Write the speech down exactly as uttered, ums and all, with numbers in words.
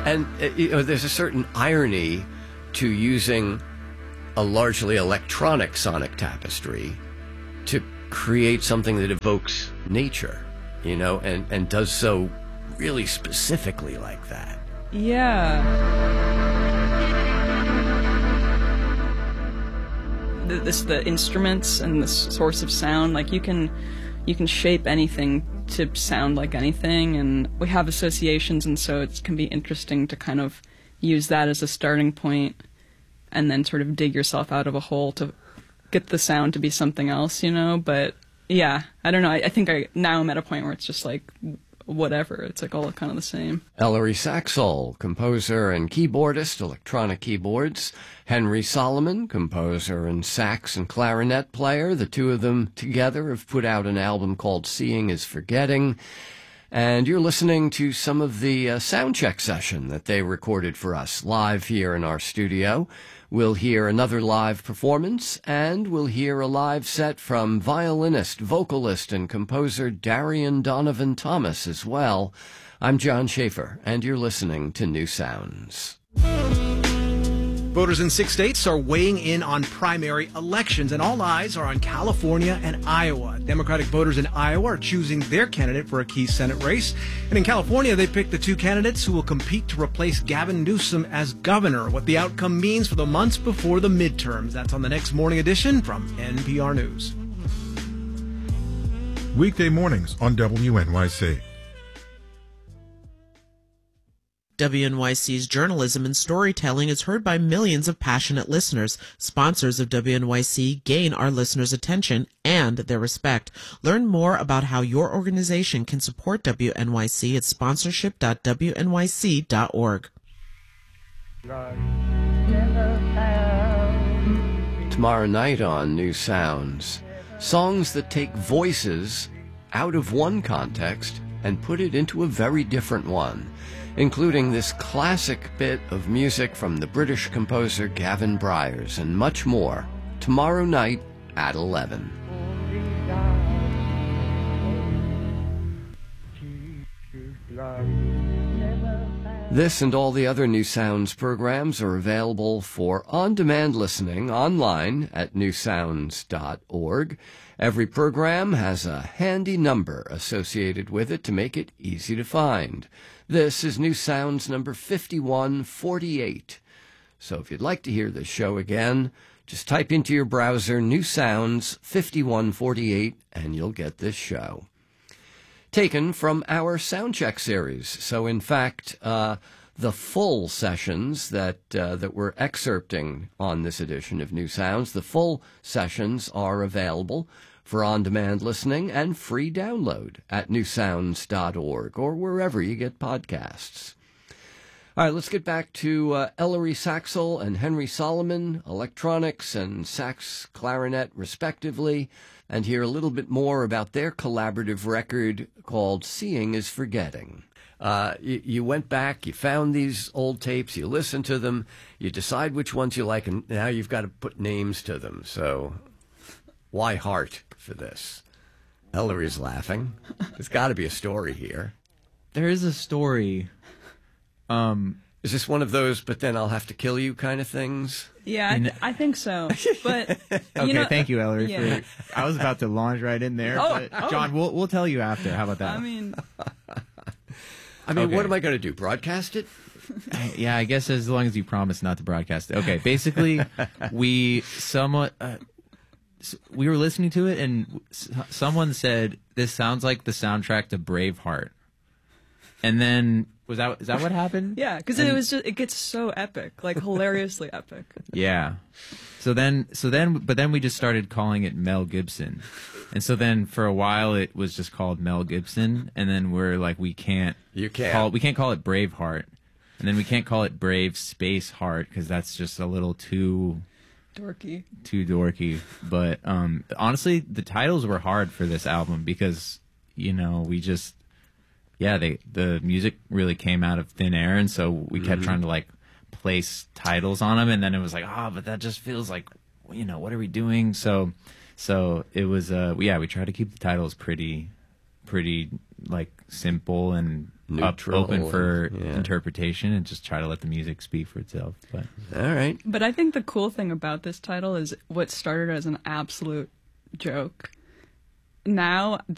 And uh, you know, there's a certain irony to using a largely electronic sonic tapestry to create something that evokes nature, you know, and, and does so really specifically like that. Yeah. The, this, the instruments and the source of sound, like you can, you can shape anything to sound like anything, and we have associations, and so it can be interesting to kind of use that as a starting point and then sort of dig yourself out of a hole to get the sound to be something else, you know? But yeah, I don't know. I, I think I now I'm at a point where it's just like whatever. It's like all kind of the same. Ellery Saxol, composer and keyboardist, electronic keyboards. Henry Solomon, composer and sax and clarinet player. The two of them together have put out an album called Seeing is Forgetting. And you're listening to some of the uh, sound check session that they recorded for us live here in our studio. We'll hear another live performance, and we'll hear a live set from violinist, vocalist, and composer Darian Donovan Thomas as well. I'm John Schaefer, and you're listening to New Sounds. Voters in six states are weighing in on primary elections, and all eyes are on California and Iowa. Democratic voters in Iowa are choosing their candidate for a key Senate race. And in California, they picked the two candidates who will compete to replace Gavin Newsom as governor. What the outcome means for the months before the midterms. That's on the next morning edition from N P R News. Weekday mornings on W N Y C. W N Y C's journalism and storytelling is heard by millions of passionate listeners. Sponsors of W N Y C gain our listeners' attention and their respect. Learn more about how your organization can support W N Y C at sponsorship dot w n y c dot org. Tomorrow night on New Sounds, songs that take voices out of one context and put it into a very different one, including this classic bit of music from the British composer Gavin Bryars, and much more, tomorrow night at eleven. This and all the other New Sounds programs are available for on-demand listening online at new sounds dot org. Every program has a handy number associated with it to make it easy to find. This is New Sounds number fifty-one forty-eight. So if you'd like to hear this show again, just type into your browser New Sounds fifty-one forty-eight and you'll get this show. Taken from our Soundcheck series. So in fact, uh, the full sessions that uh, that we're excerpting on this edition of New Sounds, the full sessions are available for on-demand listening and free download at new sounds dot org or wherever you get podcasts. All right, let's get back to uh, Ellery Saxol and Henry Solomon, electronics and sax clarinet respectively, and hear a little bit more about their collaborative record called Seeing is Forgetting. Uh, you, you went back, you found these old tapes, you listened to them, you decide which ones you like, and now you've got to put names to them. So why heart for this? Ellery's laughing. There's got to be a story here. There is a story. Um, is this one of those, but then I'll have to kill you kind of things? Yeah, I, th- I think so. But okay, you know, thank you, Ellery. Yeah. For, I was about to launch right in there. Oh, but oh. John, we'll we'll tell you after. How about that? I mean, I mean, okay. What am I going to do? Broadcast it? Yeah, I guess as long as you promise not to broadcast it. Okay, basically, we somewhat uh, we were listening to it, and someone said this sounds like the soundtrack to Braveheart, and then. Was that is that what happened? Yeah, because it was just it gets so epic, like hilariously epic. Yeah. So then so then but then we just started calling it Mel Gibson. And so then for a while it was just called Mel Gibson, and then we're like we can't You can't. call we can't call it Braveheart. And then we can't call it Brave Space Heart because that's just a little too dorky. Too dorky. But um honestly, the titles were hard for this album because you know, we just Yeah, they the music really came out of thin air, and so we kept mm-hmm. trying to like place titles on them, and then it was like, ah, oh, but that just feels like, you know, what are we doing? So, so it was, uh, yeah, we tried to keep the titles pretty, pretty like simple and up, neutral open for and- yeah. interpretation and just try to let the music speak for itself. But All right. But I think the cool thing about this title is what started as an absolute joke. Now